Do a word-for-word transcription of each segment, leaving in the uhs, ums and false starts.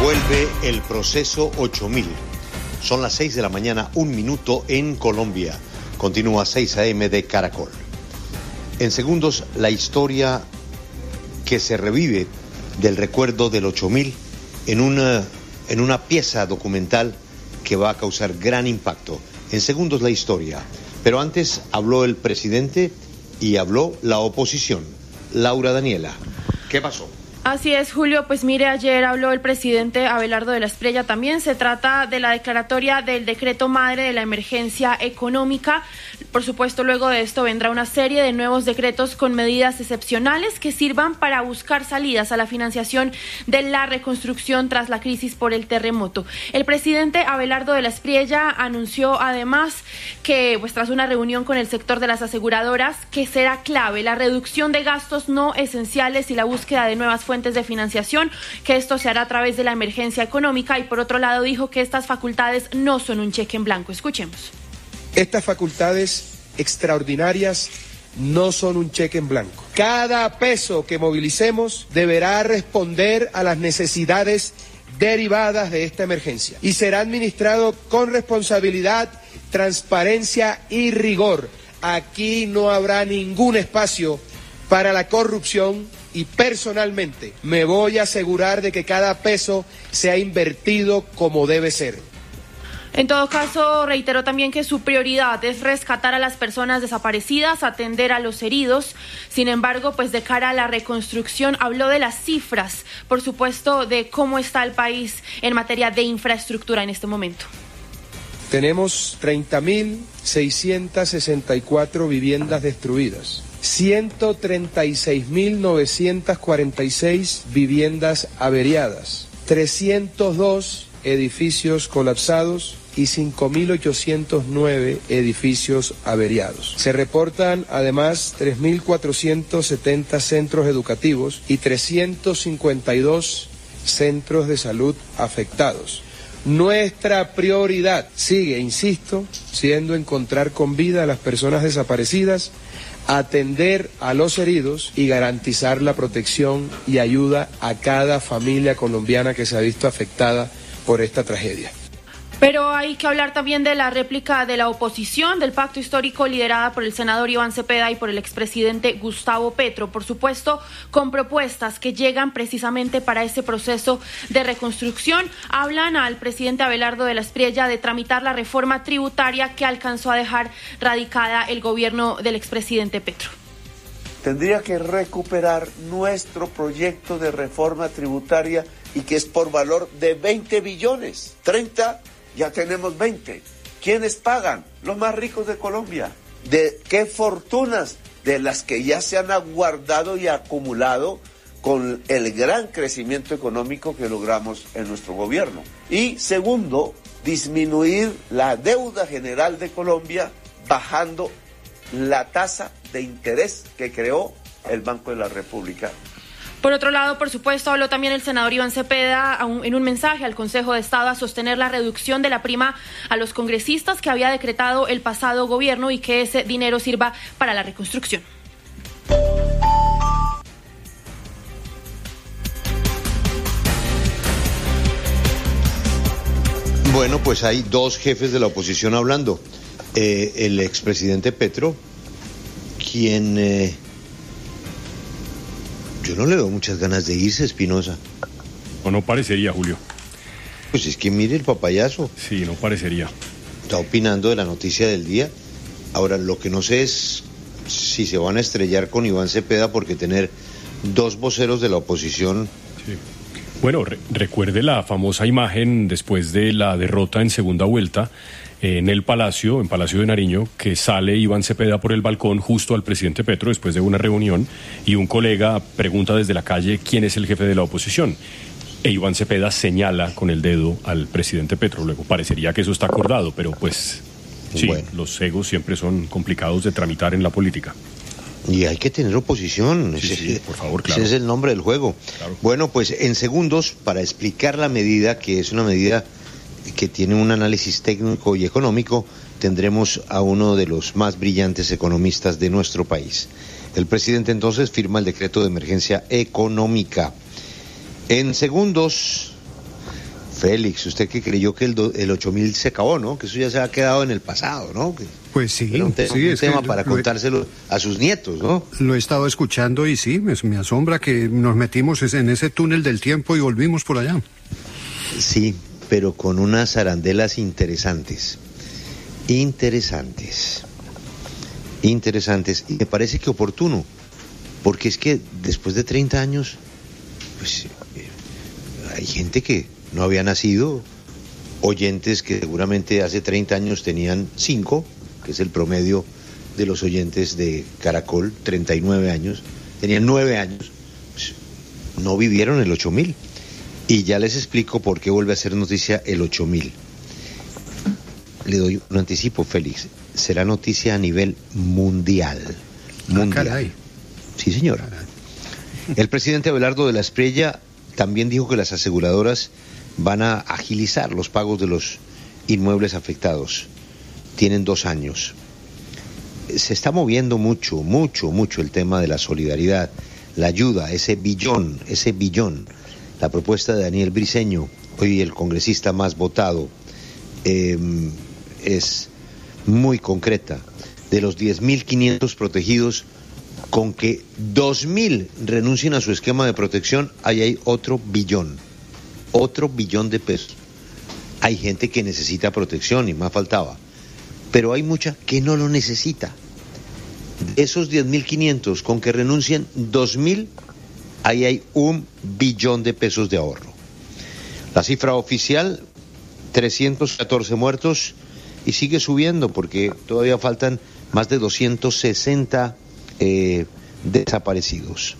Vuelve el proceso ocho mil. Son las seis de la mañana, un minuto en Colombia. Continúa seis a eme de Caracol. En segundos, la historia que se revive del recuerdo del ocho mil en una, en una pieza documental que va a causar gran impacto. En segundos, la historia. Pero antes habló el presidente y habló la oposición. Laura Daniela, ¿qué pasó? Así es, Julio, pues mire, ayer habló el presidente Abelardo de la Espriella también. Se trata de la declaratoria del decreto madre de la emergencia económica. Por supuesto, luego de esto vendrá una serie de nuevos decretos con medidas excepcionales que sirvan para buscar salidas a la financiación de la reconstrucción tras la crisis por el terremoto. El presidente Abelardo de la Espriella anunció además que, pues tras una reunión con el sector de las aseguradoras, que será clave la reducción de gastos no esenciales y la búsqueda de nuevas fuentes de financiación, que esto se hará a través de la emergencia económica, y por otro lado dijo que estas facultades no son un cheque en blanco. Escuchemos. Estas facultades extraordinarias no son un cheque en blanco. Cada peso que movilicemos deberá responder a las necesidades derivadas de esta emergencia y será administrado con responsabilidad, transparencia y rigor. Aquí no habrá ningún espacio para la corrupción y personalmente me voy a asegurar de que cada peso sea invertido como debe ser. En todo caso, reiteró también que su prioridad es rescatar a las personas desaparecidas, atender a los heridos. Sin embargo, pues de cara a la reconstrucción, habló de las cifras, por supuesto, de cómo está el país en materia de infraestructura en este momento. Tenemos treinta mil seiscientas sesenta y cuatro viviendas destruidas, ciento treinta y seis mil novecientas cuarenta y seis viviendas averiadas, trescientos dos edificios colapsados y cinco mil ochocientos nueve edificios averiados. Se reportan además tres mil cuatrocientos setenta centros educativos y trescientos cincuenta y dos centros de salud afectados. Nuestra prioridad sigue, insisto, siendo encontrar con vida a las personas desaparecidas, atender a los heridos y garantizar la protección y ayuda a cada familia colombiana que se ha visto afectada por esta tragedia. Pero hay que hablar también de la réplica de la oposición, del pacto histórico liderada por el senador Iván Cepeda y por el expresidente Gustavo Petro, por supuesto, con propuestas que llegan precisamente para ese proceso de reconstrucción. Hablan al presidente Abelardo de la Espriella de tramitar la reforma tributaria que alcanzó a dejar radicada el gobierno del expresidente Petro. Tendría que recuperar nuestro proyecto de reforma tributaria y que es por valor de veinte billones, treinta. Ya tenemos veinte. ¿Quiénes pagan? Los más ricos de Colombia. ¿De qué fortunas? De las que ya se han aguardado y acumulado con el gran crecimiento económico que logramos en nuestro gobierno. Y segundo, disminuir la deuda general de Colombia bajando la tasa de interés que creó el Banco de la República. Por otro lado, por supuesto, habló también el senador Iván Cepeda en un mensaje al Consejo de Estado a sostener la reducción de la prima a los congresistas que había decretado el pasado gobierno y que ese dinero sirva para la reconstrucción. Bueno, pues hay dos jefes de la oposición hablando. Eh, el expresidente Petro, quien... Eh, Yo no le veo muchas ganas de irse, Espinosa. No, no parecería, Julio. Pues es que mire el papayazo. Sí, no parecería. Está opinando de la noticia del día. Ahora, lo que no sé es si se van a estrellar con Iván Cepeda porque tener dos voceros de la oposición... Sí. Bueno, re- recuerde la famosa imagen después de la derrota en segunda vuelta en el Palacio, en Palacio de Nariño, que sale Iván Cepeda por el balcón justo al presidente Petro después de una reunión y un colega pregunta desde la calle quién es el jefe de la oposición. E Iván Cepeda señala con el dedo al presidente Petro. Luego parecería que eso está acordado, pero pues sí, bueno. Los egos siempre son complicados de tramitar en la política. Y hay que tener oposición. Sí, ese, sí, por favor, claro. Ese es el nombre del juego. Claro. Bueno, pues en segundos, para explicar la medida, que es una medida que tiene un análisis técnico y económico, tendremos a uno de los más brillantes economistas de nuestro país. El presidente entonces firma el decreto de emergencia económica. En segundos, Félix, usted que creyó que el, do, el ocho mil se acabó, ¿no? Que eso ya se ha quedado en el pasado, ¿no? Que pues sí, era un, te sí, un es tema que para lo, contárselo a sus nietos, ¿no? Lo he estado escuchando y sí, me, me asombra que nos metimos en ese túnel del tiempo y volvimos por allá. Sí, pero con unas arandelas interesantes, interesantes, interesantes, y me parece que oportuno, porque es que después de treinta años, pues eh, hay gente que no había nacido, oyentes que seguramente hace treinta años tenían cinco, que es el promedio de los oyentes de Caracol, treinta y nueve años, tenían nueve años, pues, no vivieron el ocho mil. Y ya les explico por qué vuelve a ser noticia el ocho mil. Le doy un anticipo, Félix. Será noticia a nivel mundial. mundial. Ah, caray. Sí, señora. Caray. El presidente Abelardo de la Espriella también dijo que las aseguradoras van a agilizar los pagos de los inmuebles afectados. Tienen dos años. Se está moviendo mucho, mucho, mucho el tema de la solidaridad, la ayuda, ese billón, ese billón. La propuesta de Daniel Briceño, hoy el congresista más votado, eh, es muy concreta. De los diez mil quinientos protegidos, con que dos mil renuncien a su esquema de protección, ahí hay otro billón, otro billón de pesos. Hay gente que necesita protección y más faltaba, pero hay mucha que no lo necesita. De esos diez mil quinientos, con que renuncien dos mil, ahí hay un billón de pesos de ahorro. La cifra oficial, trescientos catorce muertos, y sigue subiendo porque todavía faltan más de doscientos sesenta eh, desaparecidos.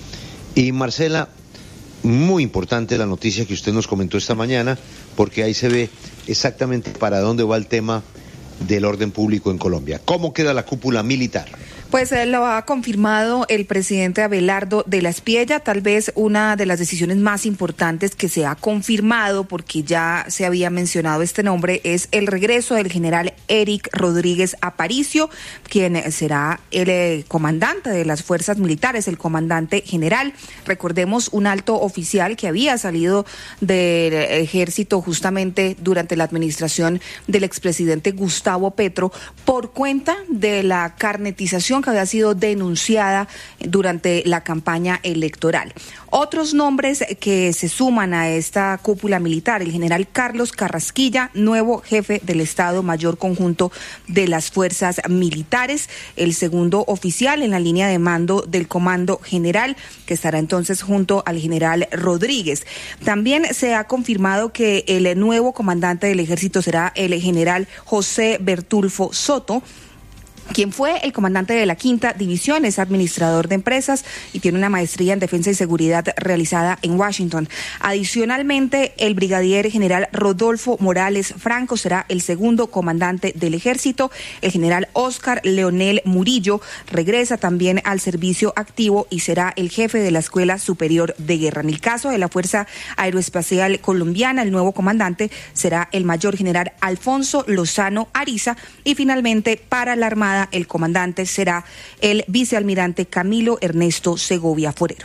Y Marcela, muy importante la noticia que usted nos comentó esta mañana, porque ahí se ve exactamente para dónde va el tema del orden público en Colombia. ¿Cómo queda la cúpula militar? Pues eh, lo ha confirmado el presidente Abelardo de la Espriella, tal vez una de las decisiones más importantes que se ha confirmado, porque ya se había mencionado este nombre, es el regreso del general Eric Rodríguez Aparicio, quien será el eh, comandante de las fuerzas militares, el comandante general. Recordemos, un alto oficial que había salido del ejército justamente durante la administración del expresidente Gustavo Petro por cuenta de la carnetización que había sido denunciada durante la campaña electoral. Otros nombres que se suman a esta cúpula militar: el general Carlos Carrasquilla, nuevo jefe del Estado Mayor Conjunto de las Fuerzas Militares, el segundo oficial en la línea de mando del Comando General, que estará entonces junto al general Rodríguez. También se ha confirmado que el nuevo comandante del Ejército será el general José Bertulfo Soto, quien fue el comandante de la Quinta División, es administrador de empresas y tiene una maestría en Defensa y Seguridad realizada en Washington. Adicionalmente, el brigadier general Rodolfo Morales Franco será el segundo comandante del Ejército. El general Oscar Leonel Murillo regresa también al servicio activo y será el jefe de la Escuela Superior de Guerra. En el caso de la Fuerza Aeroespacial Colombiana, el nuevo comandante será el mayor general Alfonso Lozano Ariza, y finalmente para la Armada el comandante será el vicealmirante Camilo Ernesto Segovia Forero.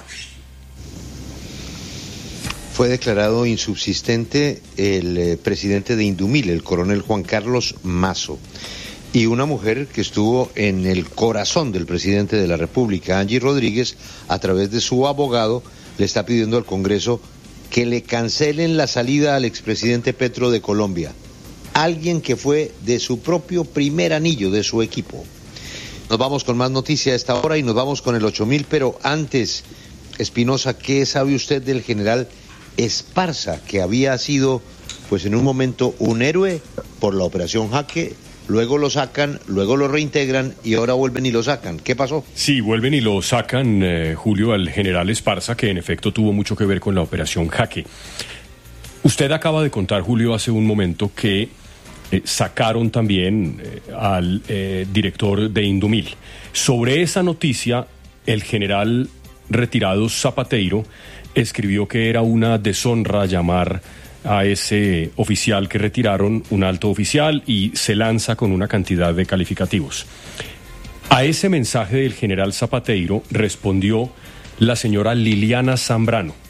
Fue declarado insubsistente el eh, presidente de Indumil, el coronel Juan Carlos Mazo, y una mujer que estuvo en el corazón del presidente de la República, Angie Rodríguez, a través de su abogado, le está pidiendo al Congreso que le cancelen la salida al expresidente Petro de Colombia. Alguien que fue de su propio primer anillo, de su equipo. Nos vamos con más noticias a esta hora y nos vamos con el ocho mil, pero antes, Espinosa, ¿qué sabe usted del general Esparza, que había sido, pues en un momento, un héroe por la operación Jaque? Luego lo sacan, luego lo reintegran y ahora vuelven y lo sacan. ¿Qué pasó? Sí, vuelven y lo sacan, eh, Julio, al general Esparza, que en efecto tuvo mucho que ver con la operación Jaque. Usted acaba de contar, Julio, hace un momento que Eh, sacaron también eh, al eh, director de Indumil. Sobre esa noticia, el general retirado Zapateiro escribió que era una deshonra llamar a ese oficial que retiraron un alto oficial, y se lanza con una cantidad de calificativos. A ese mensaje del general Zapateiro respondió la señora Liliana Zambrano.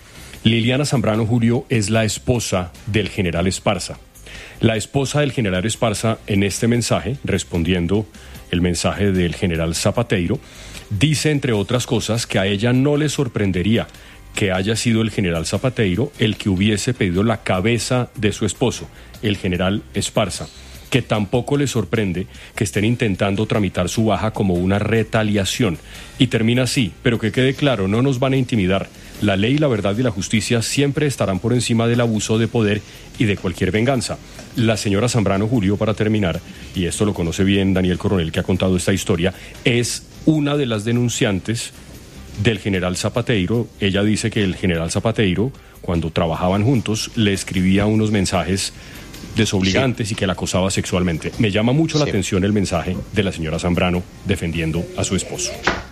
Liliana Zambrano, Julio, es la esposa del general Esparza. La esposa del general Esparza, en este mensaje, respondiendo el mensaje del general Zapateiro, dice, entre otras cosas, que a ella no le sorprendería que haya sido el general Zapateiro el que hubiese pedido la cabeza de su esposo, el general Esparza, que tampoco le sorprende que estén intentando tramitar su baja como una retaliación. Y termina así, pero que quede claro, no nos van a intimidar. La ley, la verdad y la justicia siempre estarán por encima del abuso de poder y de cualquier venganza. La señora Zambrano, Julio, para terminar, y esto lo conoce bien Daniel Coronel, que ha contado esta historia, es una de las denunciantes del general Zapateiro. Ella dice que el general Zapateiro, cuando trabajaban juntos, le escribía unos mensajes desobligantes, sí, y que la acosaba sexualmente. Me llama mucho sí. la atención el mensaje de la señora Zambrano defendiendo a su esposo.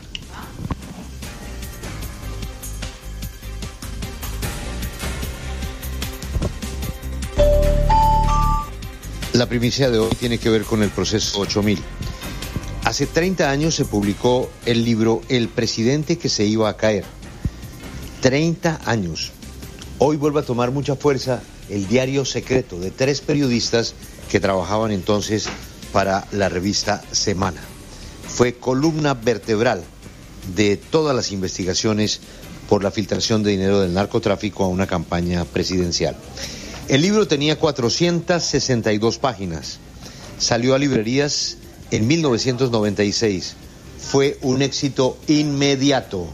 La primicia de hoy tiene que ver con el proceso ocho mil. Hace treinta años se publicó el libro El presidente que se iba a caer. treinta años. Hoy vuelve a tomar mucha fuerza el diario secreto de tres periodistas que trabajaban entonces para la revista Semana. Fue columna vertebral de todas las investigaciones por la filtración de dinero del narcotráfico a una campaña presidencial. El libro tenía cuatrocientas sesenta y dos páginas. Salió a librerías en mil novecientos noventa y seis. Fue un éxito inmediato.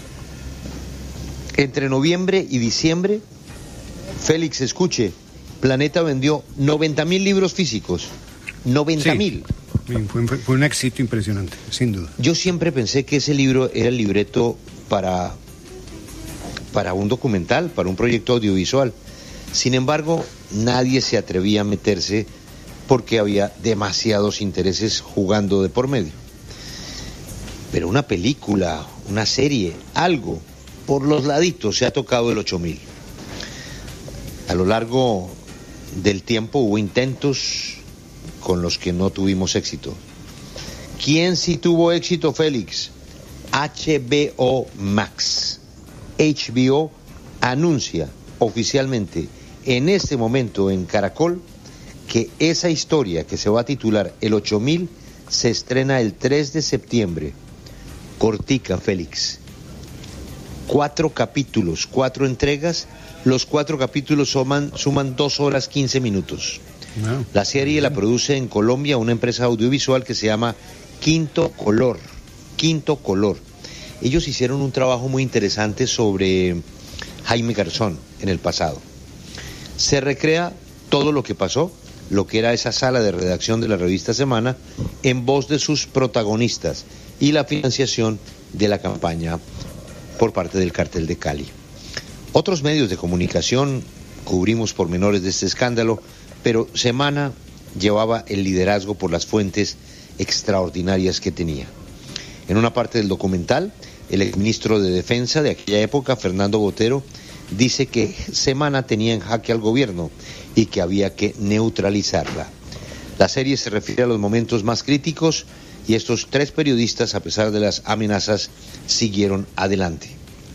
Entre noviembre y diciembre, Félix, escuche, Planeta vendió noventa mil libros físicos. noventa mil. Sí, fue, fue un éxito impresionante, sin duda. Yo siempre pensé que ese libro era el libreto para, para un documental, para un proyecto audiovisual. Sin embargo, nadie se atrevía a meterse porque había demasiados intereses jugando de por medio. Pero una película, una serie, algo, por los laditos se ha tocado el ocho mil. A lo largo del tiempo hubo intentos con los que no tuvimos éxito. ¿Quién sí tuvo éxito, Félix? H B O Max. H B O anuncia oficialmente en este momento en Caracol que esa historia que se va a titular El ocho mil se estrena el tres de septiembre. Cortica, Félix. Cuatro capítulos, cuatro entregas. Los cuatro capítulos suman, suman dos horas quince minutos. Wow. La serie la produce en Colombia una empresa audiovisual que se llama Quinto Color. Quinto Color. Ellos hicieron un trabajo muy interesante sobre Jaime Garzón en el pasado. Se recrea todo lo que pasó, lo que era esa sala de redacción de la revista Semana, en voz de sus protagonistas y la financiación de la campaña por parte del Cartel de Cali. Otros medios de comunicación cubrimos pormenores de este escándalo, pero Semana llevaba el liderazgo por las fuentes extraordinarias que tenía. En una parte del documental, el exministro de Defensa de aquella época, Fernando Botero, dice que Semana tenía en jaque al gobierno y que había que neutralizarla. La serie se refiere a los momentos más críticos y estos tres periodistas, a pesar de las amenazas, siguieron adelante.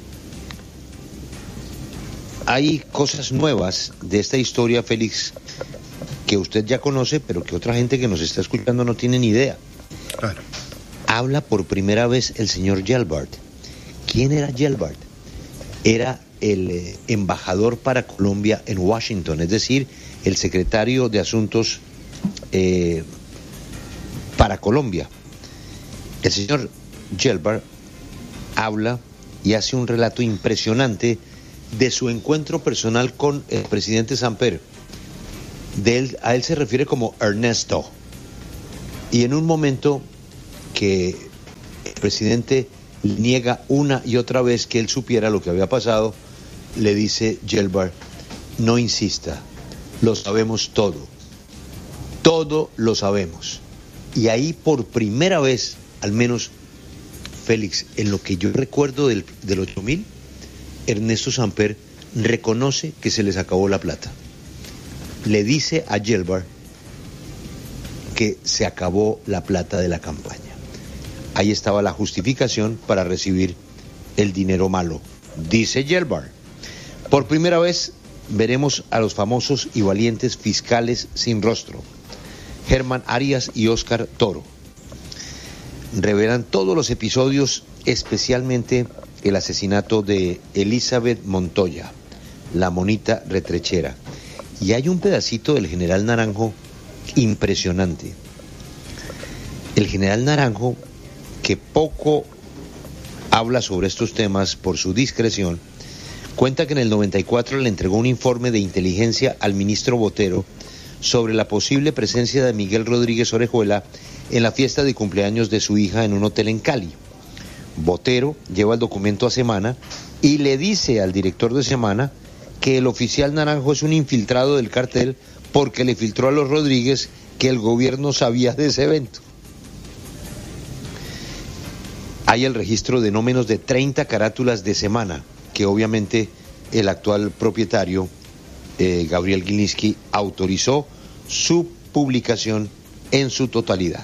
Hay cosas nuevas de esta historia, Félix, que usted ya conoce, pero que otra gente que nos está escuchando no tiene ni idea. Claro. Habla por primera vez el señor Gelbart. ¿Quién era Gelbart? Era el eh, embajador para Colombia en Washington, es decir, el secretario de Asuntos eh, para Colombia. El señor Gelbart habla y hace un relato impresionante de su encuentro personal con el presidente Samper. De él, a él se refiere como Ernesto. Y en un momento que el presidente niega una y otra vez que él supiera lo que había pasado, le dice Gelbart: no insista, lo sabemos todo, todo lo sabemos. Y ahí por primera vez, al menos, Félix, en lo que yo recuerdo del, del ocho mil, Ernesto Samper reconoce que se les acabó la plata. Le dice a Gelbart que se acabó la plata de la campaña. Ahí estaba la justificación para recibir el dinero malo, dice Gelbart. Por primera vez veremos a los famosos y valientes fiscales sin rostro, Germán Arias y Óscar Toro. Revelan todos los episodios, especialmente el asesinato de Elizabeth Montoya, la monita retrechera. Y hay un pedacito del general Naranjo impresionante. El general Naranjo, que poco habla sobre estos temas por su discreción, cuenta que en el noventa y cuatro le entregó un informe de inteligencia al ministro Botero sobre la posible presencia de Miguel Rodríguez Orejuela en la fiesta de cumpleaños de su hija en un hotel en Cali. Botero lleva el documento a Semana y le dice al director de Semana que el oficial Naranjo es un infiltrado del cartel porque le filtró a los Rodríguez que el gobierno sabía de ese evento. Hay el registro de no menos de treinta carátulas de Semana, que obviamente el actual propietario, eh, Gabriel Gilinski, autorizó su publicación en su totalidad.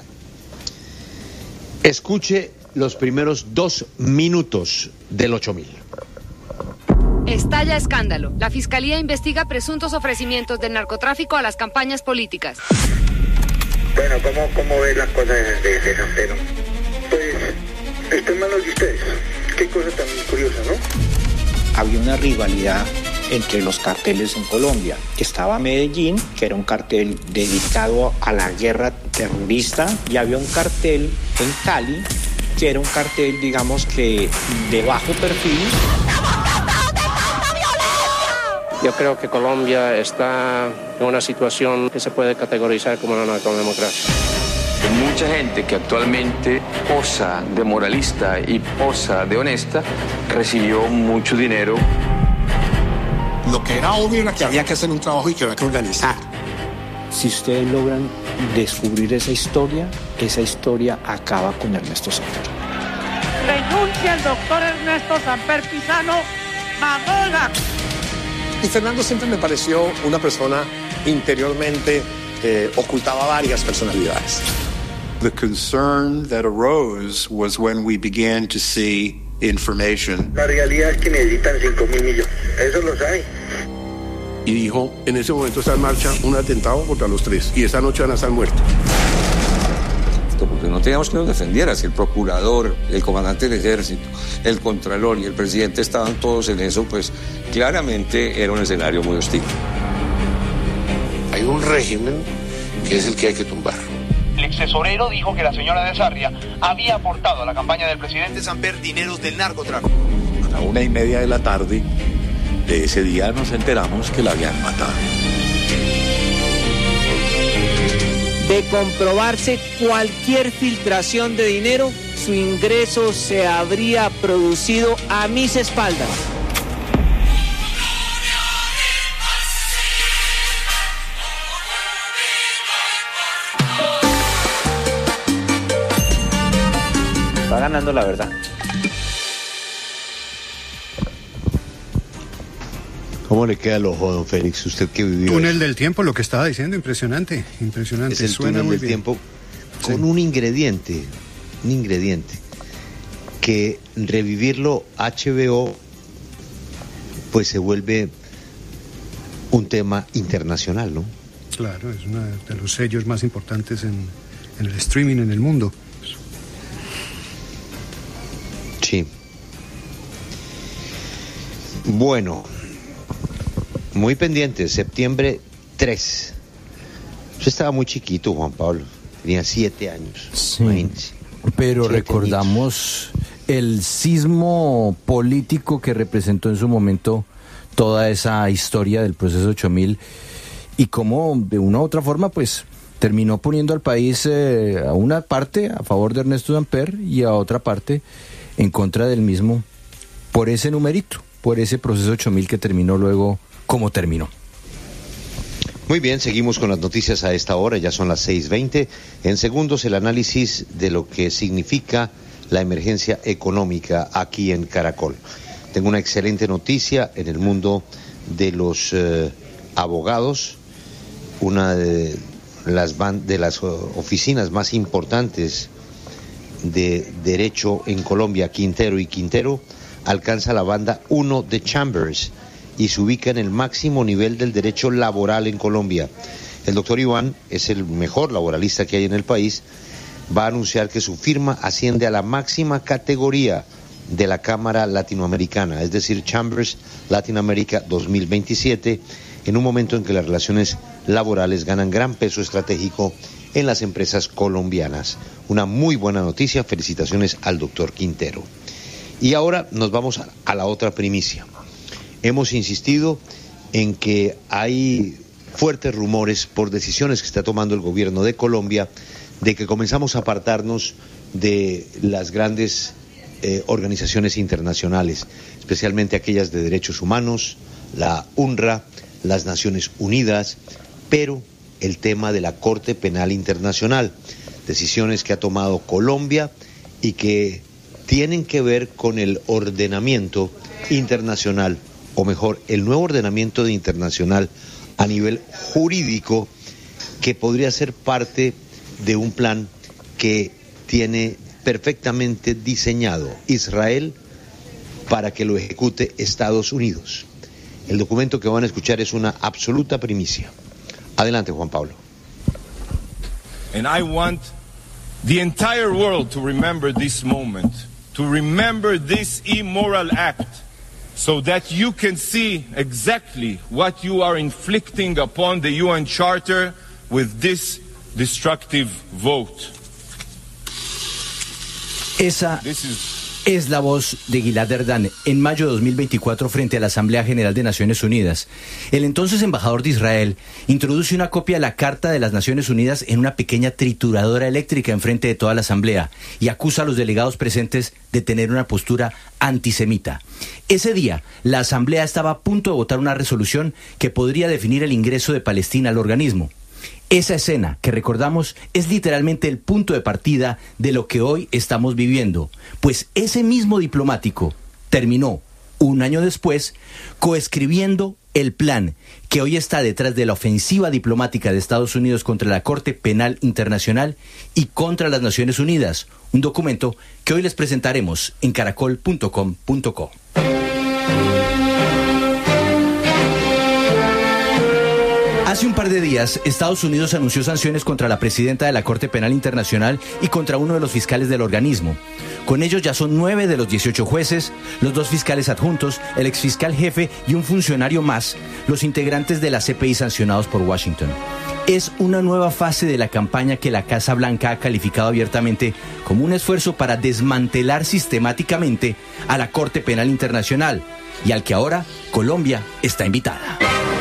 Escuche los primeros dos minutos del ocho mil. Estalla escándalo. La Fiscalía investiga presuntos ofrecimientos del narcotráfico a las campañas políticas. Bueno, ¿cómo, cómo ven las cosas de, de San Pedro? Pues, está en manos de ustedes. Qué cosa tan curiosa, ¿no? Había una rivalidad entre los carteles en Colombia. Estaba Medellín, que era un cartel dedicado a la guerra terrorista, y había un cartel en Cali, que era un cartel, digamos que, de bajo perfil. Yo creo que Colombia está en una situación que se puede categorizar como una narcodemocracia. Mucha gente que actualmente posa de moralista y posa de honesta recibió mucho dinero. Lo que era obvio era que había que hacer un trabajo y que había que organizar. Si ustedes logran descubrir esa historia, esa historia acaba con Ernesto Samper. Renuncia el doctor Ernesto Samper Pizano, mamona. Y Fernando siempre me pareció una persona interiormente que ocultaba varias personalidades. The concern that arose was when we began to see information. La realidad es que necesitan cinco mil millones. Eso lo saben. Y dijo, en ese momento está en marcha un atentado contra los tres. Y esta noche van a estar muertos. Porque no teníamos que nos defendiera. Si el procurador, el comandante del ejército, el contralor y el presidente estaban todos en eso, pues claramente era un escenario muy hostil. Hay un régimen que es el que hay que tumbar. El ex tesorero dijo que la señora de Sarria había aportado a la campaña del presidente Samper dineros del narcotráfico. A la una y media de la tarde de ese día nos enteramos que la habían matado. De comprobarse cualquier filtración de dinero, su ingreso se habría producido a mis espaldas. Va ganando la verdad. ¿Cómo le queda el ojo, don Félix? Usted que vivió túnel eso. del tiempo, lo que estaba diciendo, impresionante, impresionante. Es el Suena túnel muy del bien. tiempo con Sí. un ingrediente, un ingrediente que revivirlo H B O pues se vuelve un tema internacional, ¿no? Claro, es uno de los sellos más importantes en, en el streaming en el mundo. Sí. Bueno, muy pendiente, septiembre tres. Usted estaba muy chiquito, Juan Pablo, tenía siete años. Sí, imagínese. pero Siete recordamos el sismo político que representó en su momento toda esa historia del proceso ocho mil y cómo de una u otra forma pues terminó poniendo al país eh, a una parte a favor de Ernesto Samper y a otra parte en contra del mismo por ese numerito, por ese proceso ocho mil que terminó luego como terminó. Muy bien, seguimos con las noticias a esta hora, ya son las seis veinte. En segundos el análisis de lo que significa la emergencia económica aquí en Caracol. Tengo una excelente noticia en el mundo de los eh, abogados. Una de las, van, de las oficinas más importantes de derecho en Colombia, Quintero y Quintero, alcanza la banda uno de Chambers y se ubica en el máximo nivel del derecho laboral en Colombia. El doctor Iván es el mejor laboralista que hay en el país. Va a anunciar que su firma asciende a la máxima categoría de la Cámara Latinoamericana, es decir, Chambers Latin America dos mil veintisiete, en un momento en que las relaciones laborales ganan gran peso estratégico en las empresas colombianas. Una muy buena noticia, felicitaciones al doctor Quintero. Y ahora nos vamos a, a la otra primicia. Hemos insistido en que hay fuertes rumores por decisiones que está tomando el gobierno de Colombia de que comenzamos a apartarnos de las grandes eh, organizaciones internacionales, especialmente aquellas de derechos humanos, la U N R W A, las Naciones Unidas, pero el tema de la Corte Penal Internacional, decisiones que ha tomado Colombia y que tienen que ver con el ordenamiento internacional, o mejor, el nuevo ordenamiento de internacional a nivel jurídico, que podría ser parte de un plan que tiene perfectamente diseñado Israel para que lo ejecute Estados Unidos. El documento que van a escuchar es una absoluta primicia. Adelante, Juan Pablo. And I want the entire world to remember this moment, to remember this immoral act, so that you can see exactly what you are inflicting upon the U N Charter with this destructive vote. Esa es la voz de Gilad Erdan en mayo de dos mil veinticuatro frente a la Asamblea General de Naciones Unidas. El entonces embajador de Israel introduce una copia de la Carta de las Naciones Unidas en una pequeña trituradora eléctrica enfrente de toda la Asamblea y acusa a los delegados presentes de tener una postura antisemita. Ese día, la Asamblea estaba a punto de votar una resolución que podría definir el ingreso de Palestina al organismo. Esa escena que recordamos es literalmente el punto de partida de lo que hoy estamos viviendo, pues ese mismo diplomático terminó, un año después, coescribiendo el plan que hoy está detrás de la ofensiva diplomática de Estados Unidos contra la Corte Penal Internacional y contra las Naciones Unidas, un documento que hoy les presentaremos en caracol punto com punto co. Hace un par de días, Estados Unidos anunció sanciones contra la presidenta de la Corte Penal Internacional y contra uno de los fiscales del organismo. Con ellos ya son nueve de los dieciocho jueces, los dos fiscales adjuntos, el exfiscal jefe y un funcionario más, los integrantes de la C P I sancionados por Washington. Es una nueva fase de la campaña que la Casa Blanca ha calificado abiertamente como un esfuerzo para desmantelar sistemáticamente a la Corte Penal Internacional y al que ahora Colombia está invitada.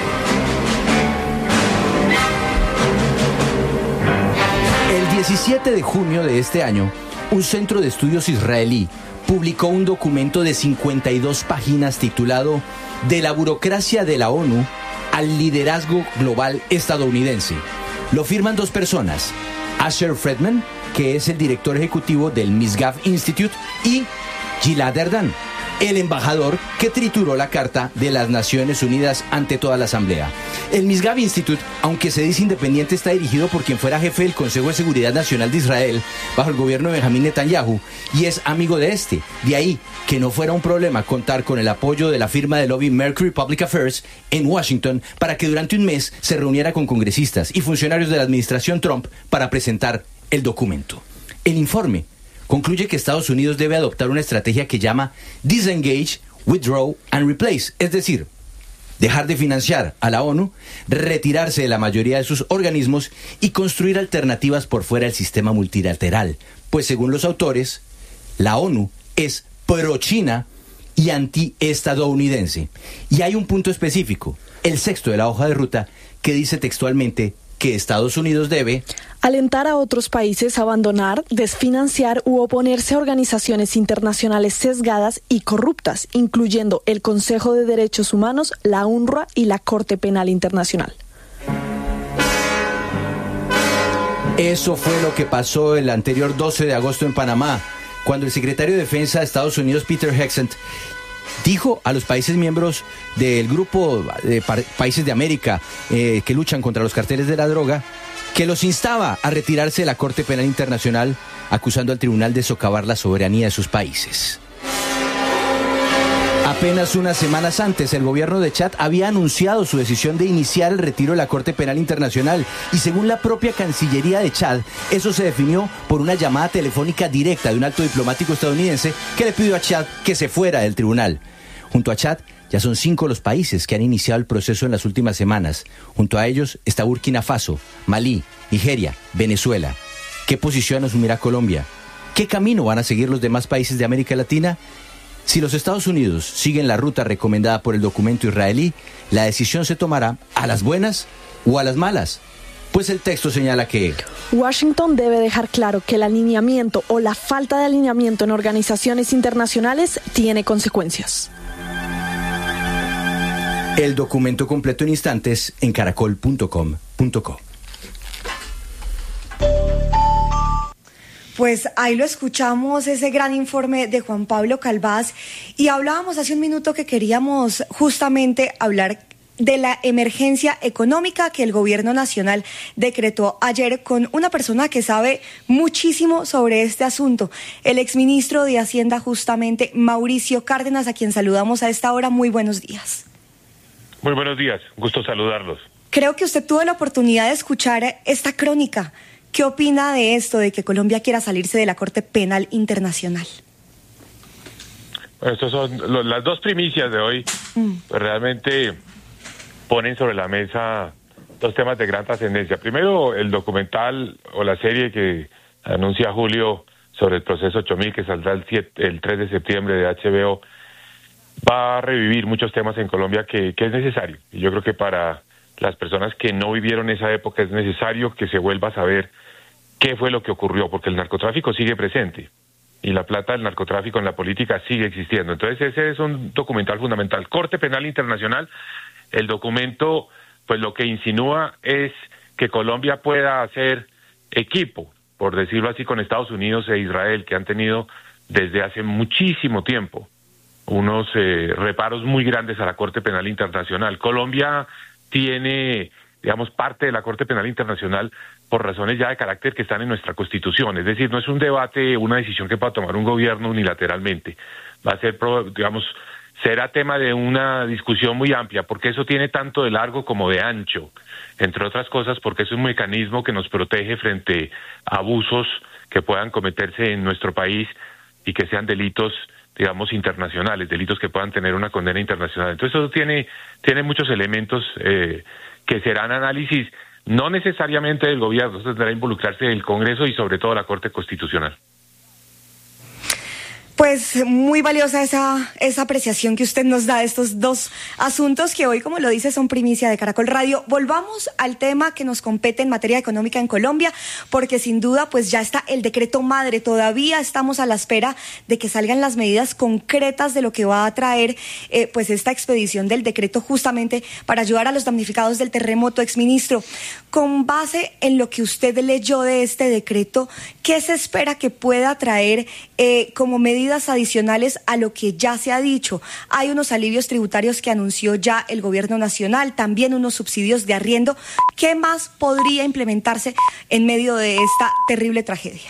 El diecisiete de junio de este año, un centro de estudios israelí publicó un documento de cincuenta y dos páginas titulado De la burocracia de la ONU al liderazgo global estadounidense. Lo firman dos personas, Asher Friedman, que es el director ejecutivo del Misgav Institute, y Gilad Erdan, el embajador que trituró la Carta de las Naciones Unidas ante toda la Asamblea. El Misgav Institute, aunque se dice independiente, está dirigido por quien fuera jefe del Consejo de Seguridad Nacional de Israel bajo el gobierno de Benjamín Netanyahu y es amigo de este. De ahí que no fuera un problema contar con el apoyo de la firma de lobby Mercury Public Affairs en Washington para que durante un mes se reuniera con congresistas y funcionarios de la administración Trump para presentar el documento. El informe concluye que Estados Unidos debe adoptar una estrategia que llama Disengage, Withdraw and Replace, es decir, dejar de financiar a la ONU, retirarse de la mayoría de sus organismos y construir alternativas por fuera del sistema multilateral, pues según los autores, la ONU es pro-China y anti-estadounidense. Y hay un punto específico, el sexto de la hoja de ruta, que dice textualmente que Estados Unidos debe alentar a otros países a abandonar, desfinanciar u oponerse a organizaciones internacionales sesgadas y corruptas, incluyendo el Consejo de Derechos Humanos, la U N R W A y la Corte Penal Internacional. Eso fue lo que pasó el anterior doce de agosto en Panamá, cuando el secretario de Defensa de Estados Unidos, Peter Hegseth, dijo a los países miembros del grupo de pa- países de América eh, que luchan contra los carteles de la droga, que los instaba a retirarse de la Corte Penal Internacional, acusando al tribunal de socavar la soberanía de sus países. A Apenas unas semanas antes, el gobierno de Chad había anunciado su decisión de iniciar el retiro de la Corte Penal Internacional y según la propia Cancillería de Chad, eso se definió por una llamada telefónica directa de un alto diplomático estadounidense que le pidió a Chad que se fuera del tribunal. Junto a Chad, ya son cinco los países que han iniciado el proceso en las últimas semanas. Junto a ellos está Burkina Faso, Malí, Nigeria, Venezuela. ¿Qué posición asumirá Colombia? ¿Qué camino van a seguir los demás países de América Latina? Si los Estados Unidos siguen la ruta recomendada por el documento israelí, la decisión se tomará a las buenas o a las malas. Pues el texto señala que Washington debe dejar claro que el alineamiento o la falta de alineamiento en organizaciones internacionales tiene consecuencias. El documento completo en instantes en caracol punto com punto co. Pues ahí lo escuchamos, ese gran informe de Juan Pablo Calvás, y hablábamos hace un minuto que queríamos justamente hablar de la emergencia económica que el gobierno nacional decretó ayer con una persona que sabe muchísimo sobre este asunto, el exministro de Hacienda justamente, Mauricio Cárdenas, a quien saludamos a esta hora. Muy buenos días. Muy buenos días, gusto saludarlos. Creo que usted tuvo la oportunidad de escuchar esta crónica. ¿Qué opina de esto, de que Colombia quiera salirse de la Corte Penal Internacional? Bueno, estas son lo, las dos primicias de hoy. Mm. Pues realmente ponen sobre la mesa dos temas de gran trascendencia. Primero, el documental o la serie que anuncia Julio sobre el proceso ocho mil, que saldrá el, siete, el tres de septiembre de H B O, va a revivir muchos temas en Colombia que, que es necesario. Y yo creo que para las personas que no vivieron esa época es necesario que se vuelva a saber qué fue lo que ocurrió, porque el narcotráfico sigue presente y la plata del narcotráfico en la política sigue existiendo. Entonces ese es un documental fundamental. Corte Penal Internacional, el documento pues lo que insinúa es que Colombia pueda hacer equipo, por decirlo así, con Estados Unidos e Israel, que han tenido desde hace muchísimo tiempo unos eh, reparos muy grandes a la Corte Penal Internacional. Colombia tiene, digamos, parte de la Corte Penal Internacional por razones ya de carácter que están en nuestra Constitución. Es decir, no es un debate, una decisión que pueda tomar un gobierno unilateralmente. Va a ser, digamos, será tema de una discusión muy amplia, porque eso tiene tanto de largo como de ancho, entre otras cosas porque es un mecanismo que nos protege frente a abusos que puedan cometerse en nuestro país y que sean delitos, digamos, internacionales, delitos que puedan tener una condena internacional. Entonces eso tiene, tiene muchos elementos eh, que serán análisis no necesariamente del gobierno, eso tendrá que involucrarse el Congreso y sobre todo la Corte Constitucional. Pues muy valiosa esa, esa apreciación que usted nos da de estos dos asuntos que hoy, como lo dice, son primicia de Caracol Radio. Volvamos al tema que nos compete en materia económica en Colombia, porque sin duda pues ya está el decreto madre. Todavía estamos a la espera de que salgan las medidas concretas de lo que va a traer eh, pues esta expedición del decreto justamente para ayudar a los damnificados del terremoto. Exministro, con base en lo que usted leyó de este decreto, ¿qué se espera que pueda traer eh, como medida adicionales a lo que ya se ha dicho? Hay unos alivios tributarios que anunció ya el gobierno nacional, también unos subsidios de arriendo. ¿Qué más podría implementarse en medio de esta terrible tragedia?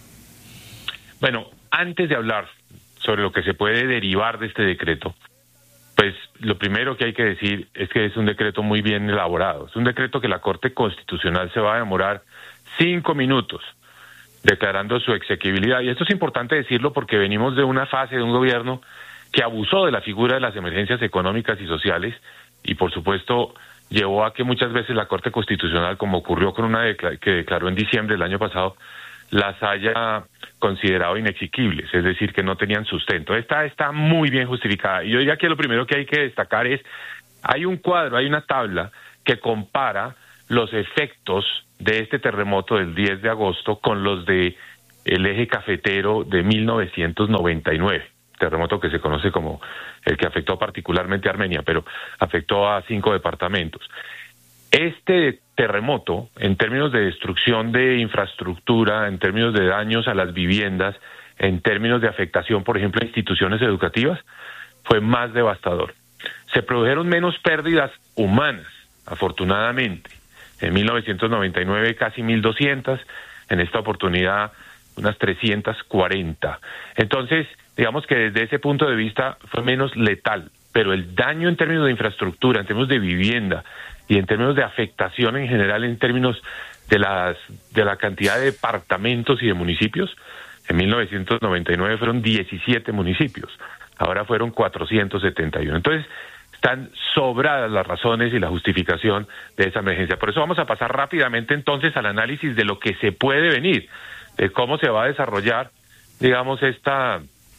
Bueno, antes de hablar sobre lo que se puede derivar de este decreto, pues lo primero que hay que decir es que es un decreto muy bien elaborado. Es un decreto que la Corte Constitucional se va a demorar cinco minutos declarando su exequibilidad. Y esto es importante decirlo porque venimos de una fase de un gobierno que abusó de la figura de las emergencias económicas y sociales y, por supuesto, llevó a que muchas veces la Corte Constitucional, como ocurrió con una decla- que declaró en diciembre del año pasado, las haya considerado inexequibles, es decir, que no tenían sustento. Esta está muy bien justificada. Y yo diría que lo primero que hay que destacar es, hay un cuadro, hay una tabla que compara los efectos de este terremoto del diez de agosto con los de el eje cafetero de mil novecientos noventa y nueve, terremoto que se conoce como el que afectó particularmente a Armenia, pero afectó a cinco departamentos. Este terremoto, en términos de destrucción de infraestructura, en términos de daños a las viviendas, en términos de afectación, por ejemplo, a instituciones educativas, fue más devastador. Se produjeron menos pérdidas humanas, afortunadamente. En mil novecientos noventa y nueve casi mil doscientas, en esta oportunidad unas trescientas cuarenta. Entonces, digamos que desde ese punto de vista fue menos letal, pero el daño en términos de infraestructura, en términos de vivienda y en términos de afectación en general, en términos de las de la cantidad de departamentos y de municipios, en mil novecientos noventa y nueve fueron diecisiete municipios, ahora fueron cuatrocientos setenta y uno. Entonces, están sobradas las razones y la justificación de esa emergencia. Por eso vamos a pasar rápidamente entonces al análisis de lo que se puede venir, de cómo se va a desarrollar, digamos, esta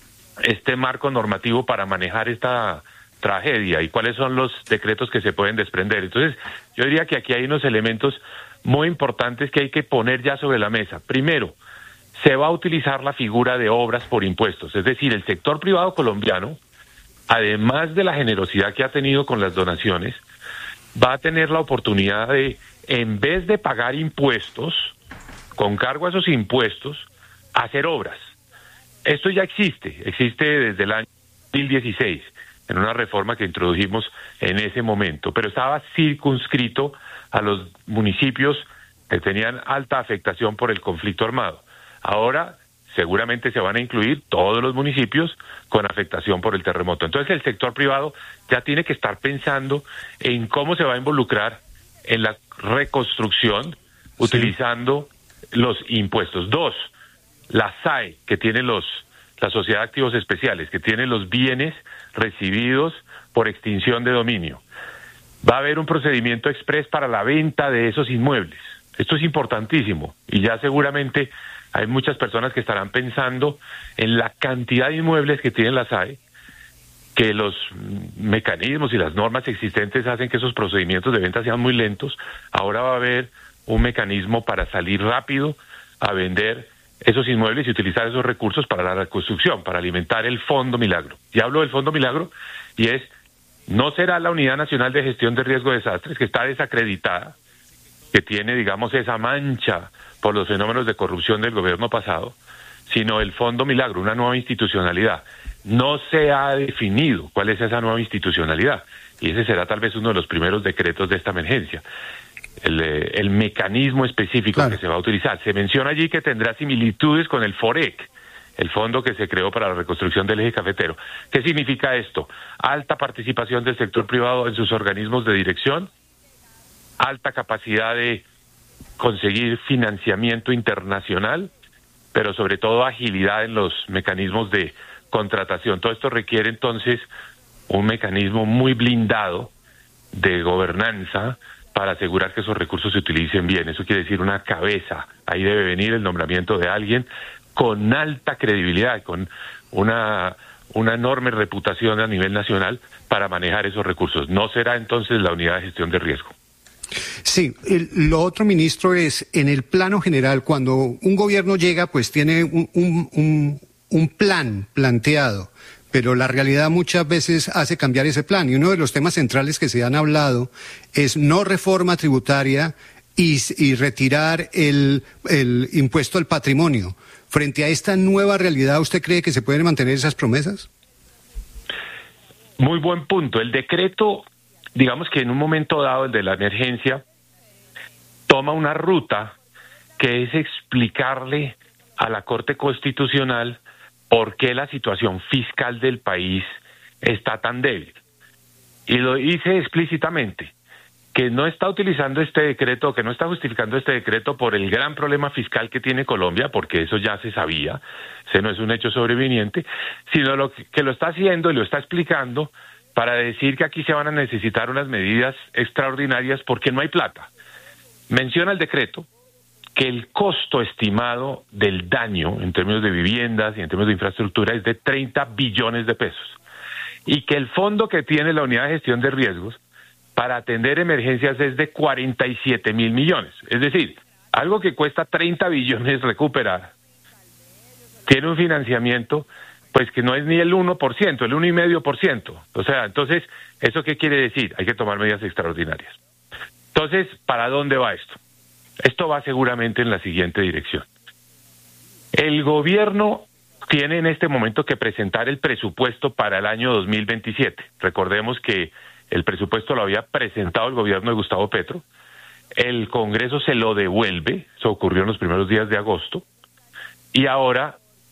este marco normativo para manejar esta tragedia y cuáles son los decretos que se pueden desprender. Entonces, yo diría que aquí hay unos elementos muy importantes que hay que poner ya sobre la mesa. Primero, se va a utilizar la figura de obras por impuestos, es decir, el sector privado colombiano, además de la generosidad que ha tenido con las donaciones, va a tener la oportunidad de, en vez de pagar impuestos, con cargo a esos impuestos, hacer obras. Esto ya existe, existe desde el año dos mil dieciséis, en una reforma que introdujimos en ese momento, pero estaba circunscrito a los municipios que tenían alta afectación por el conflicto armado. Ahora seguramente se van a incluir todos los municipios con afectación por el terremoto. Entonces el sector privado ya tiene que estar pensando en cómo se va a involucrar en la reconstrucción, sí, utilizando los impuestos. Dos, la S A E, que tiene los, la Sociedad de Activos Especiales, que tiene los bienes recibidos por extinción de dominio. Va a haber un procedimiento exprés para la venta de esos inmuebles. Esto es importantísimo y ya seguramente hay muchas personas que estarán pensando en la cantidad de inmuebles que tiene la S A E, que los mecanismos y las normas existentes hacen que esos procedimientos de venta sean muy lentos. Ahora va a haber un mecanismo para salir rápido a vender esos inmuebles y utilizar esos recursos para la reconstrucción, para alimentar el Fondo Milagro. Y hablo del Fondo Milagro y es, no será la Unidad Nacional de Gestión de Riesgo de Desastres, que está desacreditada, que tiene, digamos, esa mancha por los fenómenos de corrupción del gobierno pasado, sino el Fondo Milagro, una nueva institucionalidad. No se ha definido cuál es esa nueva institucionalidad, y ese será tal vez uno de los primeros decretos de esta emergencia. El, el mecanismo específico, claro, que se va a utilizar. Se menciona allí que tendrá similitudes con el FOREC, el fondo que se creó para la reconstrucción del eje cafetero. ¿Qué significa esto? Alta participación del sector privado en sus organismos de dirección, alta capacidad de conseguir financiamiento internacional, pero sobre todo agilidad en los mecanismos de contratación. Todo esto requiere entonces un mecanismo muy blindado de gobernanza para asegurar que esos recursos se utilicen bien. Eso quiere decir una cabeza. Ahí debe venir el nombramiento de alguien con alta credibilidad, con una, una enorme reputación a nivel nacional para manejar esos recursos. No será entonces la unidad de gestión de riesgo. Sí, el, lo otro, ministro, es en el plano general, cuando un gobierno llega, pues tiene un, un, un, un plan planteado, pero la realidad muchas veces hace cambiar ese plan. Y uno de los temas centrales que se han hablado es no reforma tributaria y, y retirar el, el impuesto al patrimonio. Frente a esta nueva realidad, ¿usted cree que se pueden mantener esas promesas? Muy buen punto. El decreto, digamos que en un momento dado, el de la emergencia, toma una ruta que es explicarle a la Corte Constitucional por qué la situación fiscal del país está tan débil. Y lo dice explícitamente, que no está utilizando este decreto, que no está justificando este decreto por el gran problema fiscal que tiene Colombia, porque eso ya se sabía, ese no es un hecho sobreviniente, sino lo que, que lo está haciendo y lo está explicando para decir que aquí se van a necesitar unas medidas extraordinarias porque no hay plata. Menciona el decreto que el costo estimado del daño en términos de viviendas y en términos de infraestructura es de treinta billones de pesos y que el fondo que tiene la unidad de gestión de riesgos para atender emergencias es de cuarenta y siete mil millones. Es decir, algo que cuesta treinta billones recuperar tiene un financiamiento pues que no es ni el uno por ciento, el uno coma cinco por ciento. O sea, entonces, ¿eso qué quiere decir? Hay que tomar medidas extraordinarias. Entonces, ¿para dónde va esto? Esto va seguramente en la siguiente dirección. El gobierno tiene en este momento que presentar el presupuesto para el año dos mil veintisiete. Recordemos que el presupuesto lo había presentado el gobierno de Gustavo Petro. El Congreso se lo devuelve, eso ocurrió en los primeros días de agosto, y ahora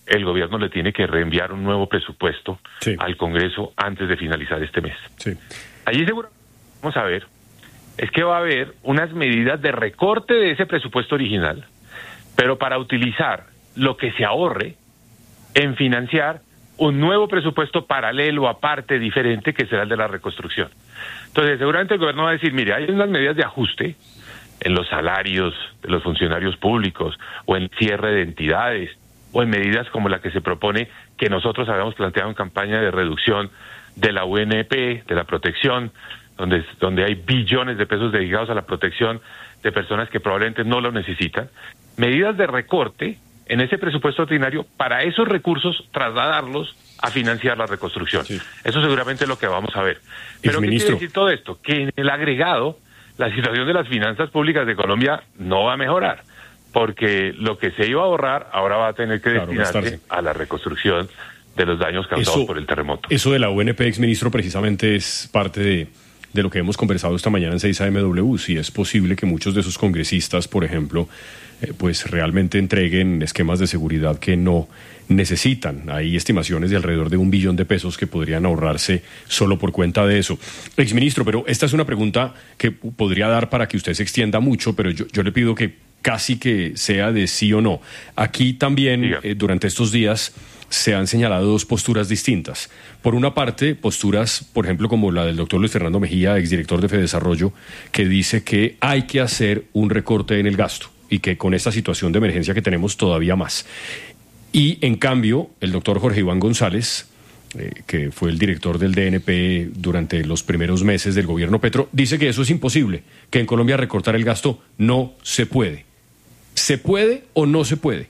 el gobierno le tiene que reenviar un nuevo presupuesto sí. al Congreso antes de finalizar este mes. Sí. Allí seguro vamos a ver es que va a haber unas medidas de recorte de ese presupuesto original, pero para utilizar lo que se ahorre en financiar un nuevo presupuesto paralelo, aparte, diferente, que será el de la reconstrucción. Entonces, seguramente el gobierno va a decir, mire, hay unas medidas de ajuste en los salarios de los funcionarios públicos, o en cierre de entidades, o en medidas como la que se propone, que nosotros habíamos planteado en campaña de reducción de la U N P, de la protección, donde, donde hay billones de pesos dedicados a la protección de personas que probablemente no lo necesitan. Medidas de recorte en ese presupuesto ordinario para esos recursos trasladarlos a financiar la reconstrucción. Sí. Eso seguramente es lo que vamos a ver. Pero ¿qué quiere decir todo esto? Que en el agregado la situación de las finanzas públicas de Colombia no va a mejorar, porque lo que se iba a ahorrar ahora va a tener que claro, destinarse a la reconstrucción de los daños causados eso, por el terremoto. Eso de la U N P, exministro, precisamente es parte de, de lo que hemos conversado esta mañana en seis A M W. Si es posible que muchos de sus congresistas, por ejemplo, eh, pues realmente entreguen esquemas de seguridad que no necesitan. Hay estimaciones de alrededor de un billón de pesos que podrían ahorrarse solo por cuenta de eso. Exministro, pero esta es una pregunta que podría dar para que usted se extienda mucho, pero yo, yo le pido que casi que sea de sí o no. Aquí también, eh, durante estos días, se han señalado dos posturas distintas. Por una parte, posturas, por ejemplo, como la del doctor Luis Fernando Mejía, exdirector de Fedesarrollo, que dice que hay que hacer un recorte en el gasto y que con esta situación de emergencia que tenemos todavía más. Y, en cambio, el doctor Jorge Iván González, eh, que fue el director del D N P durante los primeros meses del gobierno Petro, dice que eso es imposible, que en Colombia recortar el gasto no se puede. ¿Se puede o no se puede?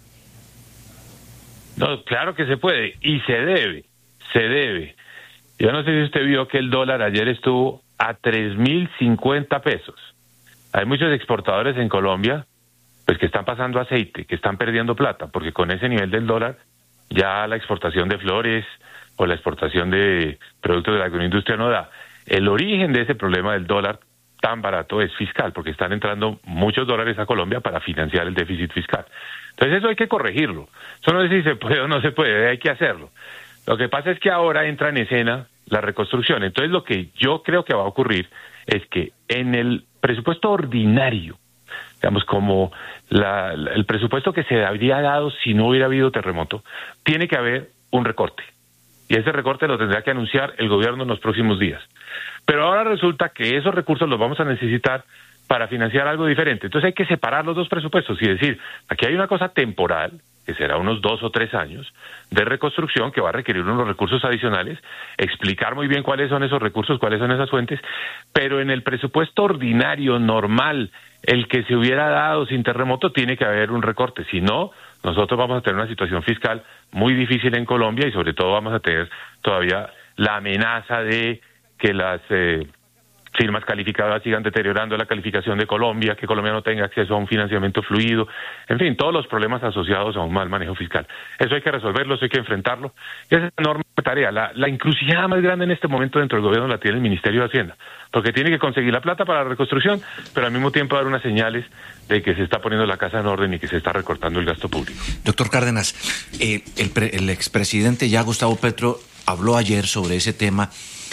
No, claro que se puede y se debe, se debe. Yo no sé si usted vio que el dólar ayer estuvo a tres mil cincuenta pesos. Hay muchos exportadores en Colombia pues que están pasando aceite, que están perdiendo plata, porque con ese nivel del dólar ya la exportación de flores o la exportación de productos de la agroindustria no da. El origen de ese problema del dólar tan barato es fiscal, porque están entrando muchos dólares a Colombia para financiar el déficit fiscal. Entonces eso hay que corregirlo. Eso no es si se puede o no se puede, hay que hacerlo. Lo que pasa es que ahora entra en escena la reconstrucción. Entonces lo que yo creo que va a ocurrir es que en el presupuesto ordinario, digamos como la, la, el presupuesto que se habría dado si no hubiera habido terremoto, tiene que haber un recorte. Y ese recorte lo tendrá que anunciar el gobierno en los próximos días. Pero ahora resulta que esos recursos los vamos a necesitar para financiar algo diferente. Entonces hay que separar los dos presupuestos y decir, aquí hay una cosa temporal, que será unos dos o tres años, de reconstrucción que va a requerir unos recursos adicionales, explicar muy bien cuáles son esos recursos, cuáles son esas fuentes, pero en el presupuesto ordinario, normal, el que se hubiera dado sin terremoto, tiene que haber un recorte. Si no, nosotros vamos a tener una situación fiscal muy difícil en Colombia y sobre todo vamos a tener todavía la amenaza de que las eh, firmas calificadoras sigan deteriorando la calificación de Colombia, que Colombia no tenga acceso a un financiamiento fluido, en fin, todos los problemas asociados a un mal manejo fiscal. Eso hay que resolverlo, eso hay que enfrentarlo. Y esa es una enorme tarea. La, la encrucijada más grande en este momento dentro del gobierno la tiene el Ministerio de Hacienda, porque tiene que conseguir la plata para la reconstrucción, pero al mismo tiempo dar unas señales de que se está poniendo la casa en orden y que se está recortando el gasto público. Doctor Cárdenas, eh, el, pre, el expresidente ya Gustavo Petro habló ayer sobre ese tema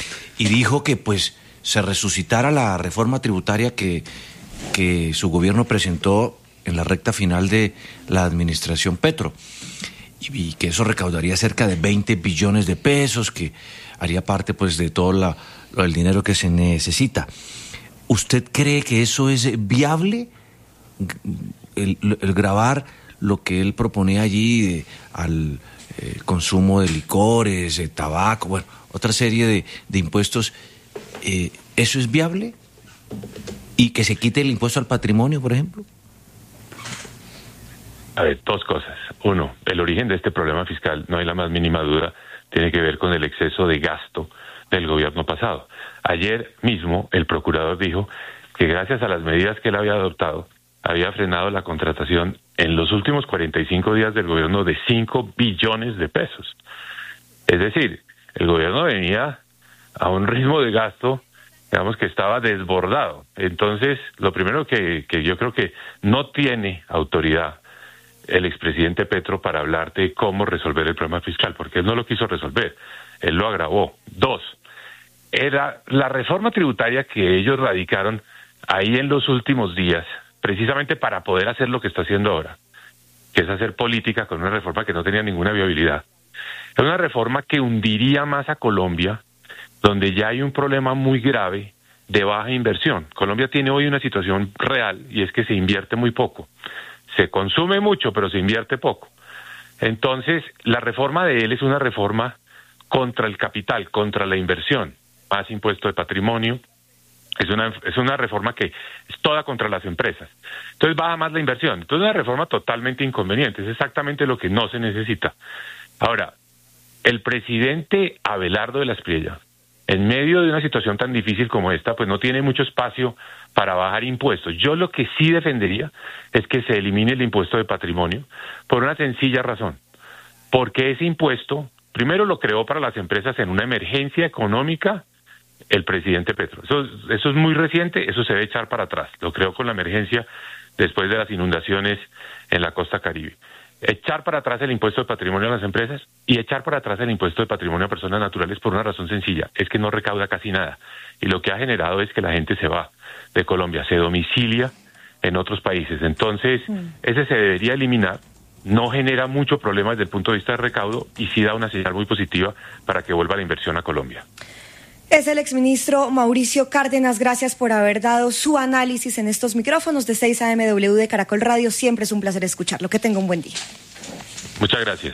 y dijo que pues se resucitara la reforma tributaria que, que su gobierno presentó en la recta final de la administración Petro y, y que eso recaudaría cerca de veinte billones de pesos, que haría parte pues de todo la, el dinero que se necesita. ¿Usted cree que eso es viable? El, el gravar lo que él proponía allí de, al eh, consumo de licores, de tabaco, bueno, otra serie de, de impuestos. Eh, ¿Eso es viable? ¿Y que se quite el impuesto al patrimonio, por ejemplo? A ver, dos cosas. Uno, el origen de este problema fiscal, no hay la más mínima duda, tiene que ver con el exceso de gasto del gobierno pasado. Ayer mismo el procurador dijo que gracias a las medidas que él había adoptado, había frenado la contratación en los últimos cuarenta y cinco días del gobierno de cinco billones de pesos. Es decir, el gobierno venía a un ritmo de gasto, digamos, que estaba desbordado. Entonces, lo primero que, que yo creo que no tiene autoridad el expresidente Petro para hablarte de cómo resolver el problema fiscal, porque él no lo quiso resolver, él lo agravó. Dos, era la reforma tributaria que ellos radicaron ahí en los últimos días, precisamente para poder hacer lo que está haciendo ahora, que es hacer política con una reforma que no tenía ninguna viabilidad. Es una reforma que hundiría más a Colombia, donde ya hay un problema muy grave de baja inversión. Colombia tiene hoy una situación real y es que se invierte muy poco. Se consume mucho, pero se invierte poco. Entonces, la reforma de él es una reforma contra el capital, contra la inversión. Más impuesto de patrimonio. Es una, es una reforma que es toda contra las empresas. Entonces, baja más la inversión. Entonces, es una reforma totalmente inconveniente. Es exactamente lo que no se necesita. Ahora, el presidente Abelardo de la Espriella, en medio de una situación tan difícil como esta, pues no tiene mucho espacio para bajar impuestos. Yo lo que sí defendería es que se elimine el impuesto de patrimonio por una sencilla razón. Porque ese impuesto, primero lo creó para las empresas en una emergencia económica el presidente Petro. Eso, eso es muy reciente, eso se debe echar para atrás. Lo creó con la emergencia después de las inundaciones en la costa Caribe. Echar para atrás el impuesto de patrimonio a las empresas y echar para atrás el impuesto de patrimonio a personas naturales por una razón sencilla, es que no recauda casi nada. Y lo que ha generado es que la gente se va de Colombia, se domicilia en otros países. Entonces, ese se debería eliminar, no genera mucho problema desde el punto de vista de recaudo y sí da una señal muy positiva para que vuelva la inversión a Colombia. Es el exministro Mauricio Cárdenas. Gracias por haber dado su análisis en estos micrófonos de seis A M W de Caracol Radio. Siempre es un placer escucharlo. Que tenga un buen día. Muchas gracias.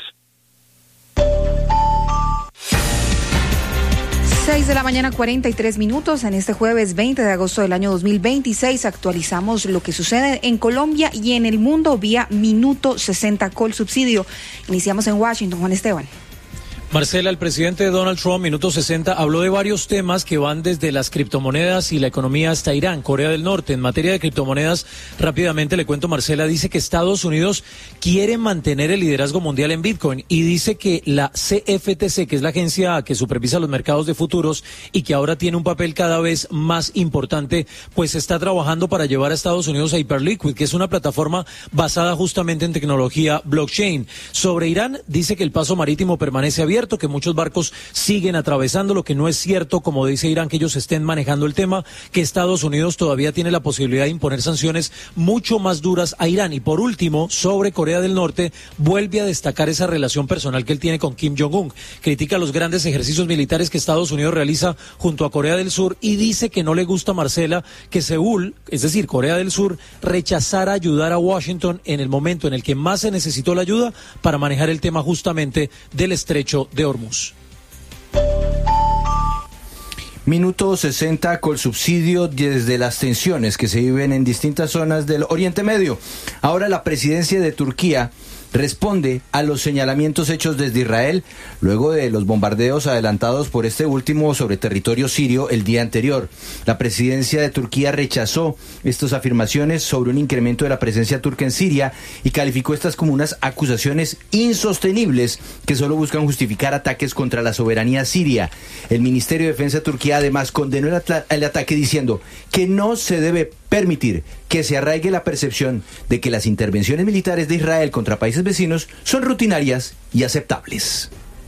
seis de la mañana, cuarenta y tres minutos. En este jueves veinte de agosto del año dos mil veintiséis actualizamos lo que sucede en Colombia y en el mundo vía Minuto sesenta Colsubsidio. Iniciamos en Washington. Juan Esteban. Marcela, el presidente Donald Trump, Minuto sesenta, habló de varios temas que van desde las criptomonedas y la economía hasta Irán, Corea del Norte. En materia de criptomonedas, rápidamente le cuento, Marcela, dice que Estados Unidos quiere mantener el liderazgo mundial en Bitcoin y dice que la C F T C, que es la agencia que supervisa los mercados de futuros y que ahora tiene un papel cada vez más importante, pues está trabajando para llevar a Estados Unidos a Hyperliquid, que es una plataforma basada justamente en tecnología blockchain. Sobre Irán, dice que el paso marítimo permanece abierto, que muchos barcos siguen atravesando, lo que no es cierto, como dice Irán, que ellos estén manejando el tema, que Estados Unidos todavía tiene la posibilidad de imponer sanciones mucho más duras a Irán. Y por último, sobre Corea del Norte, vuelve a destacar esa relación personal que él tiene con Kim Jong-un. Critica los grandes ejercicios militares que Estados Unidos realiza junto a Corea del Sur y dice que no le gusta, Marcela, que Seúl, es decir, Corea del Sur, rechazara ayudar a Washington en el momento en el que más se necesitó la ayuda para manejar el tema justamente del estrecho de Hormuz. Minuto sesenta Colsubsidio desde las tensiones que se viven en distintas zonas del Oriente Medio. Ahora la presidencia de Turquía responde a los señalamientos hechos desde Israel luego de los bombardeos adelantados por este último sobre territorio sirio el día anterior. La presidencia de Turquía rechazó estas afirmaciones sobre un incremento de la presencia turca en Siria y calificó estas como unas acusaciones insostenibles que solo buscan justificar ataques contra la soberanía siria. El Ministerio de Defensa de Turquía además condenó el, el ataque diciendo que no se debe permitir que se arraigue la percepción de que las intervenciones militares de Israel contra países vecinos son rutinarias y aceptables.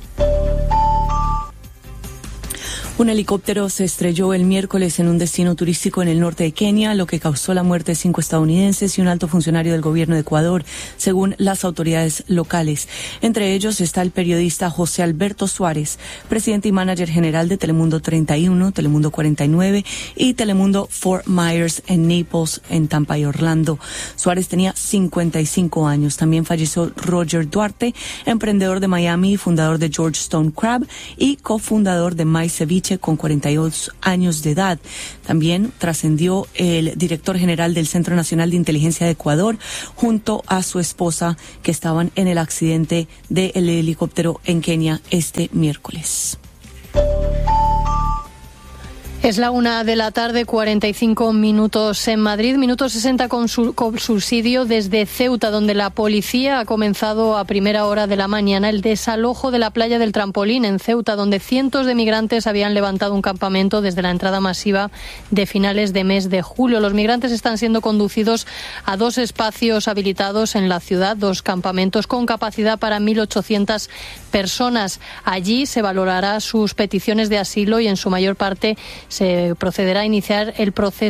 Un helicóptero se estrelló el miércoles en un destino turístico en el norte de Kenia, lo que causó la muerte de cinco estadounidenses y un alto funcionario del gobierno de Ecuador, según las autoridades locales. Entre ellos está el periodista José Alberto Suárez, presidente y manager general de Telemundo treinta y uno, Telemundo cuarenta y nueve y Telemundo Fort Myers en Naples, en Tampa y Orlando. Suárez tenía cincuenta y cinco años. También falleció Roger Duarte, emprendedor de Miami y fundador de George Stone Crab y cofundador de My Ceviche, con cuarenta y dos años de edad. También trascendió el director general del Centro Nacional de Inteligencia de Ecuador junto a su esposa, que estaban en el accidente del helicóptero en Kenia este miércoles. Es la una de la tarde, cuarenta y cinco minutos en Madrid, minuto sesenta con, su, con subsidio desde Ceuta, donde la policía ha comenzado a primera hora de la mañana el desalojo de la playa del Trampolín en Ceuta, donde cientos de migrantes habían levantado un campamento desde la entrada masiva de finales de mes de julio. Los migrantes están siendo conducidos a dos espacios habilitados en la ciudad, dos campamentos con capacidad para mil ochocientas personas. Allí se valorará sus peticiones de asilo y en su mayor parte se procederá a iniciar el proceso